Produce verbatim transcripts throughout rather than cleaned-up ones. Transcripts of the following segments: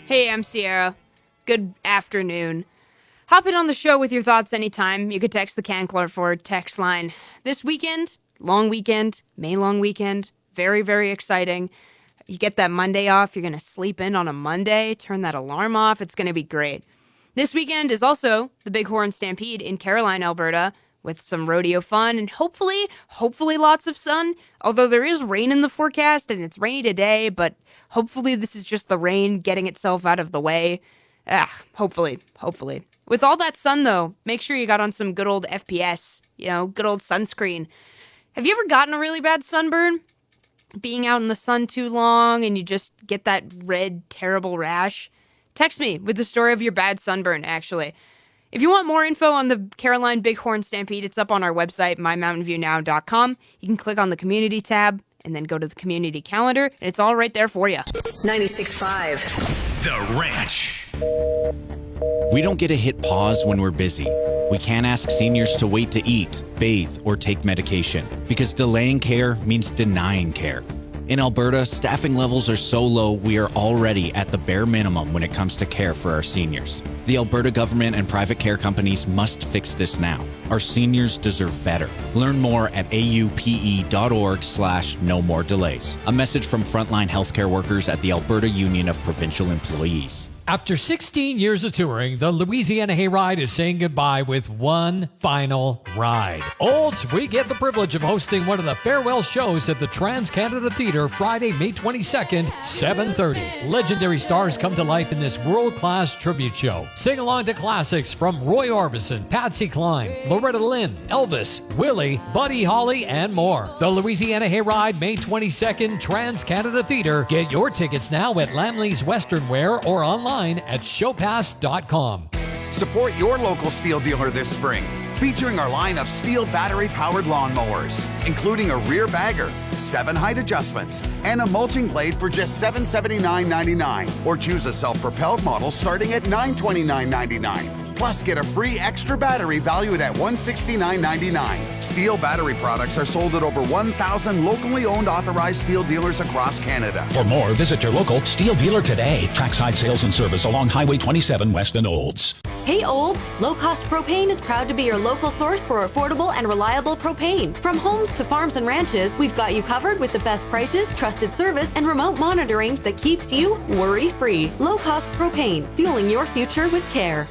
Hey, I'm Sierra. Good afternoon. Hop in on the show with your thoughts anytime. You could text the Can Clark Ford text line. This weekend, long weekend, May long weekend, very, very exciting. You get that Monday off, you're going to sleep in on a Monday, turn that alarm off, it's going to be great. This weekend is also the Bighorn Stampede in Caroline, Alberta, with some rodeo fun and hopefully, hopefully lots of sun. Although there is rain in the forecast and it's rainy today, but hopefully this is just the rain getting itself out of the way. Ah, hopefully, hopefully. With all that sun, though, make sure you got on some good old F P S, you know, good old sunscreen. Have you ever gotten a really bad sunburn? Being out in the sun too long and you just get that red, terrible rash? Text me with the story of your bad sunburn, actually. If you want more info on the Caroline Bighorn Stampede, it's up on our website, my mountain view now dot com. You can click on the community tab and then go to the community calendar, and it's all right there for you. ninety-six point five. The Ranch. We don't get to hit pause when we're busy. We can't ask seniors to wait to eat, bathe, or take medication, because delaying care means denying care. In Alberta, staffing levels are so low, we are already at the bare minimum when it comes to care for our seniors. The Alberta government and private care companies must fix this now. Our seniors deserve better. Learn more at aupe.org slash no more delays. A message from frontline healthcare workers at the Alberta Union of Provincial Employees. After sixteen years of touring, the Louisiana Hayride is saying goodbye with one final ride. Olds, we get the privilege of hosting one of the farewell shows at the Trans-Canada Theatre Friday, May twenty-second, seven thirty. Legendary stars come to life in this world-class tribute show. Sing along to classics from Roy Orbison, Patsy Cline, Loretta Lynn, Elvis, Willie, Buddy Holly, and more. The Louisiana Hayride, May twenty-second, Trans-Canada Theatre. Get your tickets now at Lamley's Western Wear or online at showpass dot com. Support your local Steel dealer this spring, featuring our line of Steel battery-powered lawnmowers, including a rear bagger, seven height adjustments, and a mulching blade for just seven hundred seventy-nine dollars and ninety-nine cents, or choose a self-propelled model starting at nine hundred twenty-nine dollars and ninety-nine cents. Plus, get a free extra battery valued at one hundred sixty-nine dollars and ninety-nine cents. Steel battery products are sold at over one thousand locally owned authorized Steel dealers across Canada. For more, visit your local Steel dealer today. Trackside sales and service along Highway twenty-seven West in Olds. Hey Olds, Low Cost Propane is proud to be your local source for affordable and reliable propane. From homes to farms and ranches, we've got you covered with the best prices, trusted service, and remote monitoring that keeps you worry-free. Low Cost Propane, fueling your future with care.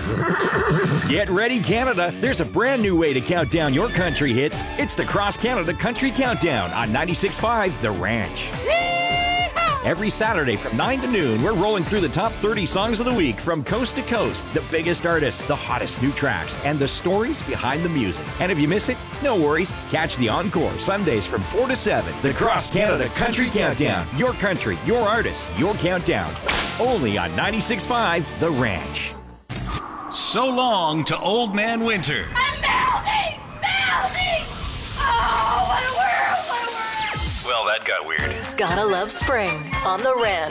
Get ready, Canada. There's a brand new way to count down your country hits. It's the Cross Canada Country Countdown on ninety-six point five The Ranch. Every Saturday from nine to noon, we're rolling through the top thirty songs of the week from coast to coast, the biggest artists, the hottest new tracks, and the stories behind the music. And if you miss it, no worries. Catch the encore Sundays from four to seven. The Cross Canada Country Countdown. Your country, your artists, your countdown. Only on ninety-six point five The Ranch. So long to Old Man Winter. I'm melting! Melting! Oh, what a world! What a world! Well, that got weird. Gotta love spring on the Ranch.